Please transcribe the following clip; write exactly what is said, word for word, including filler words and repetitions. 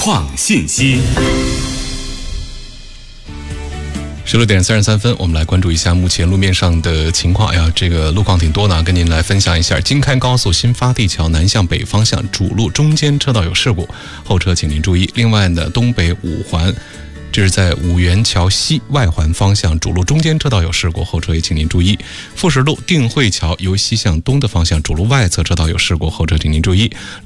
创信息。 十六点三十三分，我们来关注一下目前路面上的情况。哎呀，这个路况挺多呢，跟您来分享一下。京开高速新发地桥南向北方向主路中间车道有事故，后车请您注意。另外呢，东北五环，这是在五元桥西外环方向主路中间车道有事故，后车也请您注意。富石路定慧桥由西向东的方向主路外侧车道有事故，后车请您注意。